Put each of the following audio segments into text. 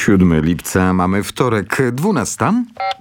7 lipca, mamy wtorek, 12.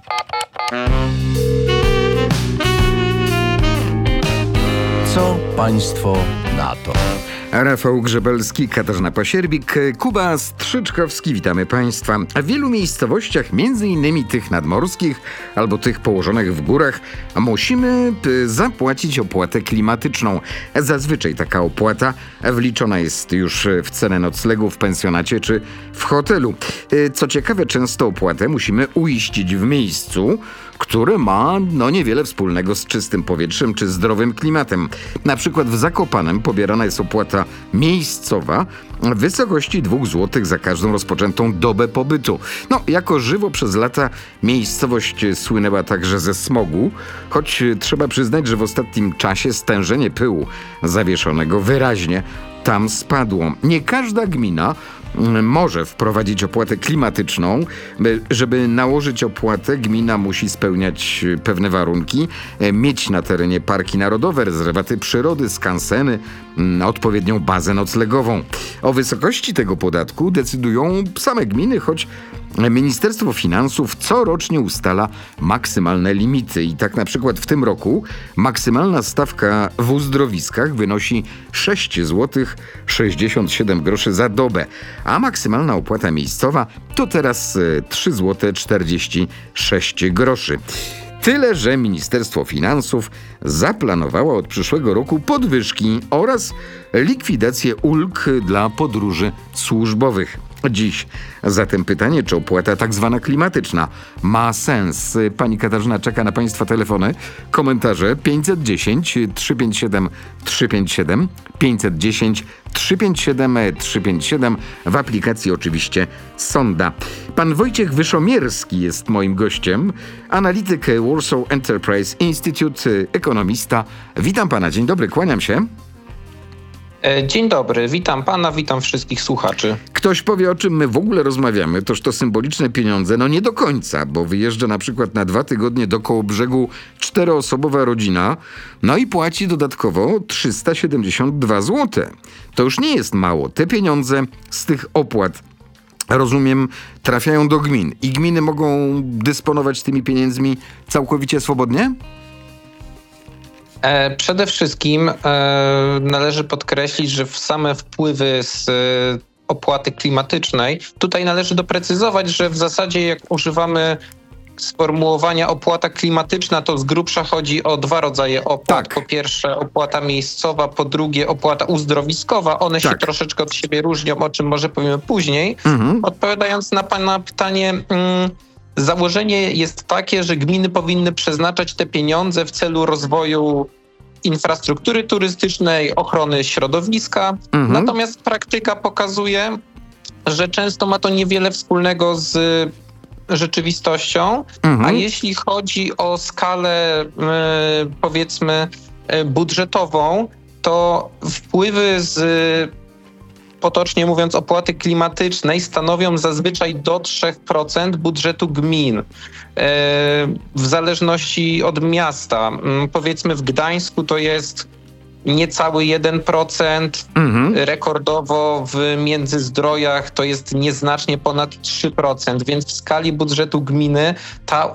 Co państwo na to? Rafał Grzebelski, Katarzyna Pasierbik, Kuba Strzyczkowski. Witamy Państwa. W wielu miejscowościach, m.in. tych nadmorskich albo tych położonych w górach, musimy zapłacić opłatę klimatyczną. Zazwyczaj taka opłata wliczona jest już w cenę noclegu w pensjonacie czy w hotelu. Co ciekawe, często opłatę musimy uiścić w miejscu, które ma niewiele wspólnego z czystym powietrzem czy zdrowym klimatem. Na przykład w Zakopanem pobierana jest opłata miejscowa w wysokości 2 zł za każdą rozpoczętą dobę pobytu. Jako żywo przez lata miejscowość słynęła także ze smogu, choć trzeba przyznać, że w ostatnim czasie stężenie pyłu zawieszonego wyraźnie tam spadło. Nie każda gmina może wprowadzić opłatę klimatyczną. Żeby nałożyć opłatę, gmina musi spełniać pewne warunki, mieć na terenie parki narodowe, rezerwaty przyrody, skanseny, odpowiednią bazę noclegową. O wysokości tego podatku decydują same gminy, choć Ministerstwo Finansów corocznie ustala maksymalne limity. I tak na przykład w tym roku maksymalna stawka w uzdrowiskach wynosi 6 zł 67 groszy za dobę, a maksymalna opłata miejscowa to teraz 3 zł 46 groszy. Tyle, że Ministerstwo Finansów zaplanowało od przyszłego roku podwyżki oraz likwidację ulg dla podróży służbowych. Dziś zatem pytanie, czy opłata tak zwana klimatyczna ma sens. Pani Katarzyna czeka na Państwa telefony, komentarze 510 357 357, 510 357 357, w aplikacji oczywiście Sonda. Pan Wojciech Wyszomierski jest moim gościem, analityk Warsaw Enterprise Institute, ekonomista. Witam pana, dzień dobry, kłaniam się. Dzień dobry, witam pana, witam wszystkich słuchaczy. Ktoś powie, o czym my w ogóle rozmawiamy, toż to symboliczne pieniądze, nie do końca, bo wyjeżdża na przykład na 2 tygodnie do Kołobrzegu 4-osobowa rodzina, i płaci dodatkowo 372 zł. To już nie jest mało. Te pieniądze z tych opłat, rozumiem, trafiają do gmin i gminy mogą dysponować tymi pieniędzmi całkowicie swobodnie? Przede wszystkim należy podkreślić, że same wpływy z opłaty klimatycznej, tutaj należy doprecyzować, że w zasadzie jak używamy sformułowania opłata klimatyczna, to z grubsza chodzi o 2 rodzaje opłat. Tak. Po pierwsze opłata miejscowa, po drugie opłata uzdrowiskowa. One się troszeczkę od siebie różnią, o czym może powiemy później. Odpowiadając na pana pytanie, założenie jest takie, że gminy powinny przeznaczać te pieniądze w celu rozwoju infrastruktury turystycznej, ochrony środowiska. Natomiast praktyka pokazuje, że często ma to niewiele wspólnego z rzeczywistością, a jeśli chodzi o skalę powiedzmy budżetową, to wpływy z potocznie mówiąc opłaty klimatycznej stanowią zazwyczaj do 3% budżetu gmin. W zależności od miasta. Powiedzmy w Gdańsku to jest niecały 1%, rekordowo w Międzyzdrojach to jest nieznacznie ponad 3%, więc w skali budżetu gminy ta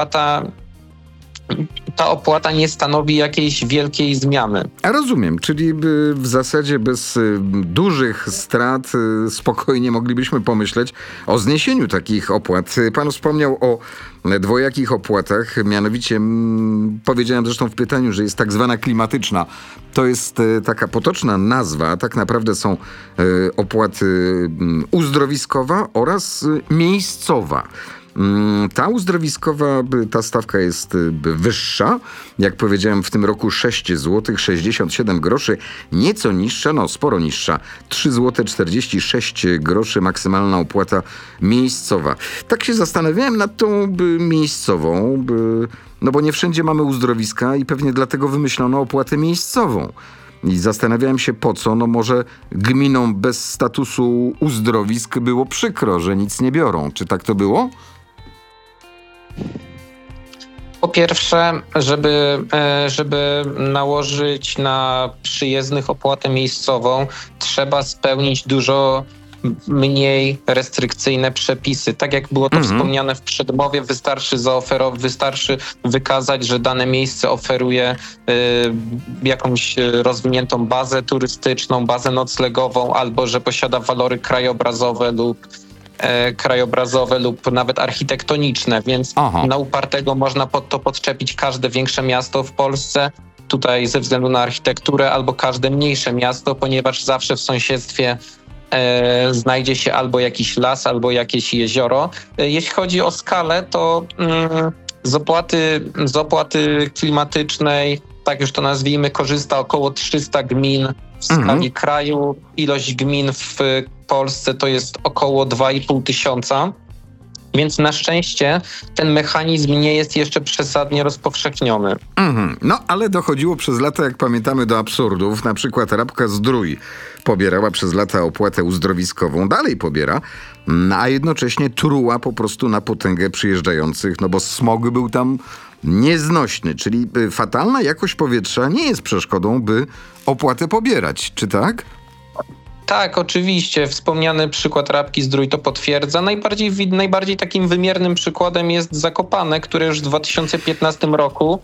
opłata nie stanowi jakiejś wielkiej zmiany. A rozumiem, czyli w zasadzie bez dużych strat spokojnie moglibyśmy pomyśleć o zniesieniu takich opłat. Pan wspomniał o dwojakich opłatach, mianowicie powiedziałem zresztą w pytaniu, że jest tak zwana klimatyczna. To jest taka potoczna nazwa, a tak naprawdę są opłaty uzdrowiskowa oraz miejscowa. Ta uzdrowiskowa, ta stawka jest wyższa. Jak powiedziałem, w tym roku 6 zł 67 groszy, nieco niższa, sporo niższa. 3 zł 46 groszy maksymalna opłata miejscowa. Tak się zastanawiałem nad tą miejscową, bo nie wszędzie mamy uzdrowiska i pewnie dlatego wymyślono opłatę miejscową. I zastanawiałem się po co, może gminom bez statusu uzdrowisk było przykro, że nic nie biorą. Czy tak to było? Po pierwsze, żeby nałożyć na przyjezdnych opłatę miejscową, trzeba spełnić dużo mniej restrykcyjne przepisy. Tak jak było to wspomniane w przedmowie, wystarczy wykazać, że dane miejsce oferuje jakąś rozwiniętą bazę turystyczną, bazę noclegową, albo że posiada walory krajobrazowe lub nawet architektoniczne, więc na upartego można pod to podczepić każde większe miasto w Polsce, tutaj ze względu na architekturę, albo każde mniejsze miasto, ponieważ zawsze w sąsiedztwie znajdzie się albo jakiś las, albo jakieś jezioro. Jeśli chodzi o skalę, to z opłaty klimatycznej, tak już to nazwijmy, korzysta około 300 gmin w skali kraju. Ilość gmin w Polsce to jest około 2,5 tysiąca. Więc na szczęście ten mechanizm nie jest jeszcze przesadnie rozpowszechniony. No, ale dochodziło przez lata, jak pamiętamy, do absurdów. Na przykład Rabka-Zdrój pobierała przez lata opłatę uzdrowiskową, dalej pobiera, a jednocześnie truła po prostu na potęgę przyjeżdżających, no bo smog był tam nieznośny. Czyli fatalna jakość powietrza nie jest przeszkodą, by opłatę pobierać. Czy tak? Tak, oczywiście. Wspomniany przykład Rabki-Zdrój to potwierdza. Najbardziej takim wymiernym przykładem jest Zakopane, które już w 2015 roku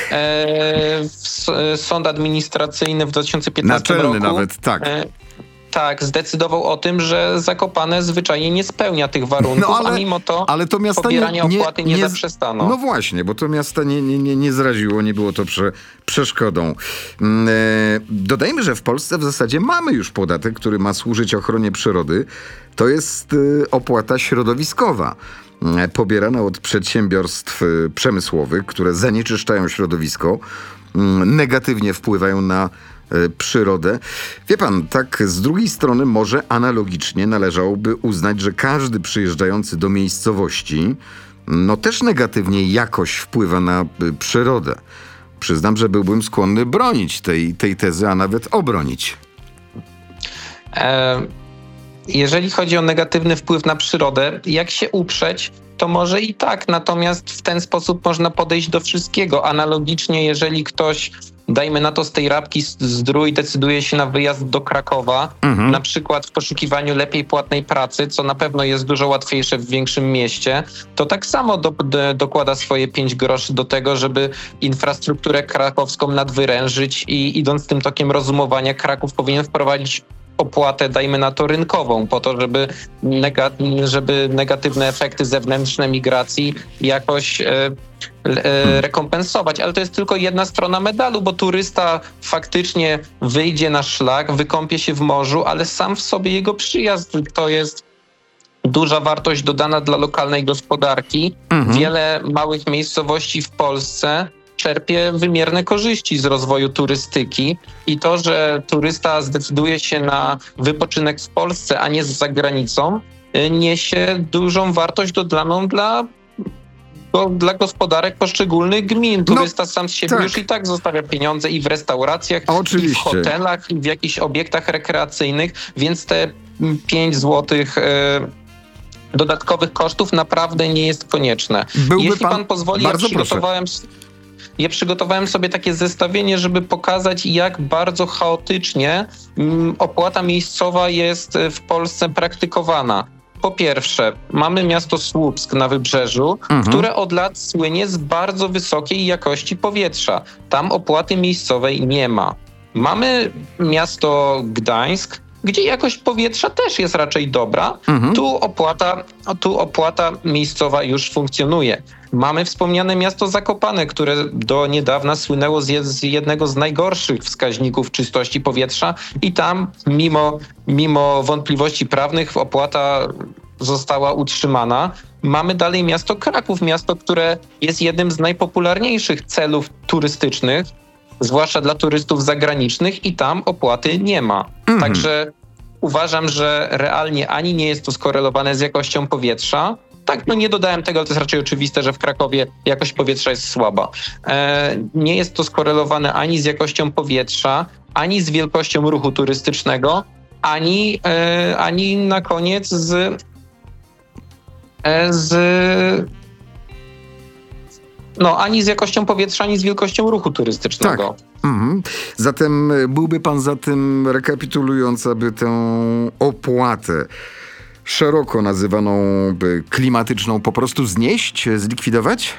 sąd administracyjny w 2015 Naczelny roku nawet, zdecydował o tym, że Zakopane zwyczajnie nie spełnia tych warunków, a mimo to pobieranie opłaty nie zaprzestano. No właśnie, bo to miasta nie zraziło, nie było to przeszkodą. Dodajmy, że w Polsce w zasadzie mamy już podatek, który ma służyć ochronie przyrody. To jest opłata środowiskowa, pobierana od przedsiębiorstw przemysłowych, które zanieczyszczają środowisko, negatywnie wpływają na przyrodę. Wie pan, tak z drugiej strony może analogicznie należałoby uznać, że każdy przyjeżdżający do miejscowości też negatywnie jakoś wpływa na przyrodę. Przyznam, że byłbym skłonny bronić tej tezy, a nawet obronić. Jeżeli chodzi o negatywny wpływ na przyrodę, jak się uprzeć, to może i tak, natomiast w ten sposób można podejść do wszystkiego. Analogicznie, jeżeli ktoś, dajmy na to z tej Rabki-Zdrój, decyduje się na wyjazd do Krakowa, na przykład w poszukiwaniu lepiej płatnej pracy, co na pewno jest dużo łatwiejsze w większym mieście, to tak samo dokłada swoje 5 groszy do tego, żeby infrastrukturę krakowską nadwyrężyć i idąc tym tokiem rozumowania, Kraków powinien wprowadzić opłatę, dajmy na to rynkową, po to, żeby negatywne efekty zewnętrzne migracji jakoś rekompensować. Ale to jest tylko jedna strona medalu, bo turysta faktycznie wyjdzie na szlak, wykąpie się w morzu, ale sam w sobie jego przyjazd to jest duża wartość dodana dla lokalnej gospodarki. Wiele małych miejscowości w Polsce czerpie wymierne korzyści z rozwoju turystyki i to, że turysta zdecyduje się na wypoczynek w Polsce, a nie za granicą, niesie dużą wartość dodaną dla gospodarek poszczególnych gmin. Turysta sam z siebie już i tak zostawia pieniądze i w restauracjach, i w hotelach, i w jakichś obiektach rekreacyjnych, więc te 5 złotych dodatkowych kosztów naprawdę nie jest konieczne. Jeśli pan pozwoli, ja przygotowałem sobie takie zestawienie, żeby pokazać, jak bardzo chaotycznie opłata miejscowa jest w Polsce praktykowana. Po pierwsze, mamy miasto Słupsk na Wybrzeżu, które od lat słynie z bardzo wysokiej jakości powietrza. Tam opłaty miejscowej nie ma. Mamy miasto Gdańsk, gdzie jakość powietrza też jest raczej dobra. Tu opłata miejscowa już funkcjonuje. Mamy wspomniane miasto Zakopane, które do niedawna słynęło z jednego z najgorszych wskaźników czystości powietrza i tam mimo wątpliwości prawnych opłata została utrzymana. Mamy dalej miasto Kraków, miasto, które jest jednym z najpopularniejszych celów turystycznych, zwłaszcza dla turystów zagranicznych i tam opłaty nie ma. Także uważam, że realnie ani nie jest to skorelowane z jakością powietrza. Tak, nie dodałem tego, ale to jest raczej oczywiste, że w Krakowie jakość powietrza jest słaba. Nie jest to skorelowane ani z jakością powietrza, ani z wielkością ruchu turystycznego, ani na koniec z ani z jakością powietrza, ani z wielkością ruchu turystycznego. Tak. Zatem byłby pan za tym, rekapitulując, aby tę opłatę szeroko nazywaną klimatyczną po prostu znieść, zlikwidować?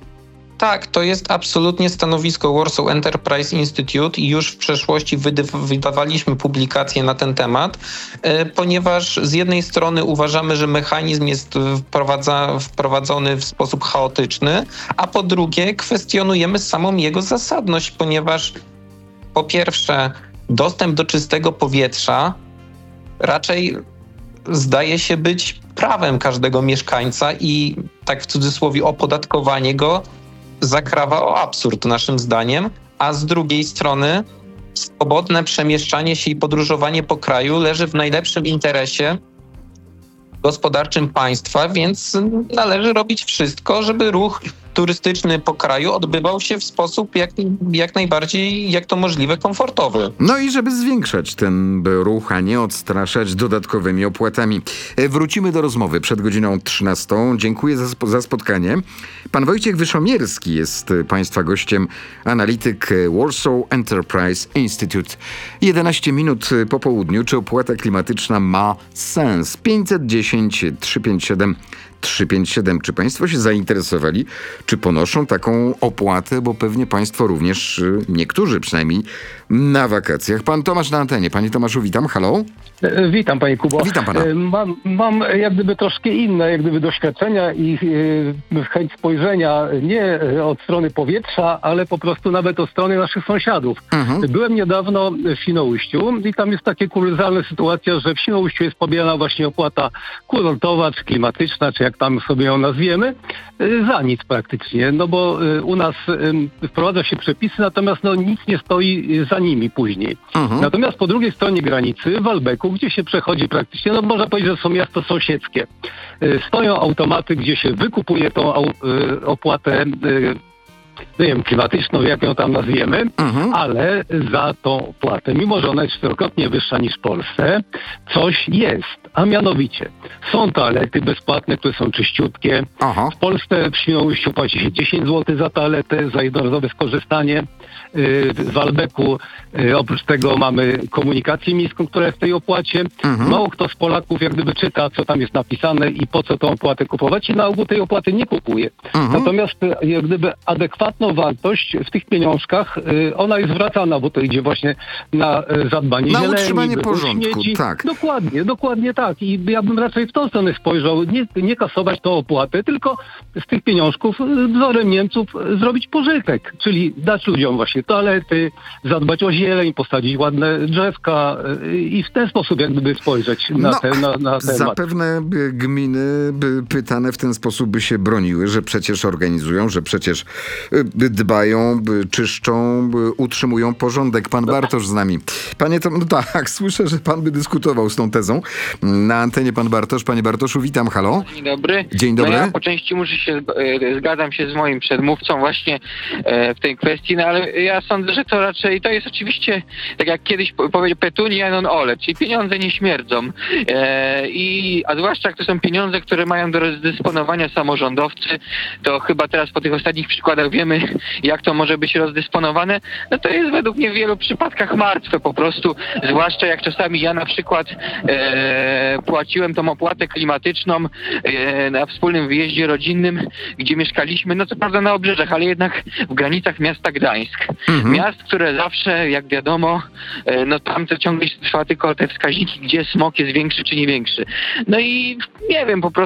Tak, to jest absolutnie stanowisko Warsaw Enterprise Institute i już w przeszłości wydawaliśmy publikacje na ten temat, ponieważ z jednej strony uważamy, że mechanizm jest wprowadzony w sposób chaotyczny, a po drugie kwestionujemy samą jego zasadność, ponieważ po pierwsze dostęp do czystego powietrza raczej zdaje się być prawem każdego mieszkańca i tak w cudzysłowie opodatkowanie go zakrawa o absurd naszym zdaniem, a z drugiej strony swobodne przemieszczanie się i podróżowanie po kraju leży w najlepszym interesie gospodarczym państwa, więc należy robić wszystko, żeby ruch turystyczny po kraju odbywał się w sposób jak najbardziej, jak to możliwe, komfortowy. No i żeby zwiększać ten ruch, a nie odstraszać dodatkowymi opłatami. Wrócimy do rozmowy przed godziną 13. Dziękuję za spotkanie. Pan Wojciech Wyszomierski jest państwa gościem, analityk Warsaw Enterprise Institute. 11 minut po południu. Czy opłata klimatyczna ma sens? 510 357 357. Czy państwo się zainteresowali, czy ponoszą taką opłatę, bo pewnie państwo również, niektórzy przynajmniej, na wakacjach. Pan Tomasz na antenie. Panie Tomaszu, witam. Halo? Witam, panie Kubo. Witam pana. Mam jak gdyby troszkę inne doświadczenia i chęć spojrzenia nie od strony powietrza, ale po prostu nawet od strony naszych sąsiadów. Byłem niedawno w Świnoujściu i tam jest taka kuriozalna sytuacja, że w Świnoujściu jest pobierana właśnie opłata kurortowa, czy klimatyczna, czy jak tam sobie ją nazwiemy, za nic praktycznie, no bo u nas wprowadza się przepisy, natomiast nic nie stoi za nimi później. Natomiast po drugiej stronie granicy, w Walbeku, gdzie się przechodzi praktycznie, można powiedzieć, że są miasta sąsiedzkie. Stoją automaty, gdzie się wykupuje tą opłatę klimatyczną, jak ją tam nazwiemy, ale za tą opłatę, mimo że ona jest czterokrotnie wyższa niż w Polsce, coś jest, a mianowicie są toalety bezpłatne, które są czyściutkie. W Polsce w Świnoujściu płaci się 10 zł za toaletę, za jednorazowe skorzystanie. W Walbeku oprócz tego mamy komunikację miejską, która jest w tej opłacie. Mało kto z Polaków czyta, co tam jest napisane i po co tą opłatę kupować i na ogół tej opłaty nie kupuje. Natomiast adekwatną wartość w tych pieniążkach, ona jest zwracana, bo to idzie właśnie na zadbanie na zieleni, utrzymanie porządku, śmieci. tak. Dokładnie tak. I ja bym raczej w tą stronę spojrzał, nie kasować tą opłatę, tylko z tych pieniążków wzorem Niemców zrobić pożytek, czyli dać ludziom właśnie toalety, zadbać o zieleń, posadzić ładne drzewka i w ten sposób spojrzeć na temat. Zapewne gminy pytane w ten sposób by się broniły, że przecież organizują, że przecież dbają, czyszczą, utrzymują porządek. Pan Bartosz z nami. Panie tak, słyszę, że pan by dyskutował z tą tezą. Na antenie pan Bartosz. Panie Bartoszu, witam. Halo? Dzień dobry. Dzień dobry. Ja po części zgadzam się z moim przedmówcą właśnie w tej kwestii, ale ja sądzę, że to raczej, to jest oczywiście, tak jak kiedyś powiedział Petunia non olet, czyli pieniądze nie śmierdzą. A zwłaszcza jak to są pieniądze, które mają do rozdysponowania samorządowcy, to chyba teraz po tych ostatnich przykładach wiemy, jak to może być rozdysponowane. No to jest według mnie w wielu przypadkach martwe po prostu, zwłaszcza jak czasami ja na przykład płaciłem tą opłatę klimatyczną na wspólnym wyjeździe rodzinnym, gdzie mieszkaliśmy, no co prawda na obrzeżach, ale jednak w granicach miasta Gdańsk. Miast, które zawsze, jak wiadomo, tam to ciągle trwa tylko te wskaźniki, gdzie smog jest większy czy nie większy. No i nie wiem, po prostu